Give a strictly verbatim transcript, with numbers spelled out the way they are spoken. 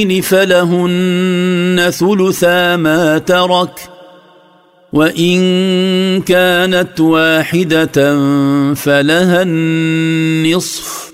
فلهن ثلثا ما ترك وإن كانت واحدة فلها النصف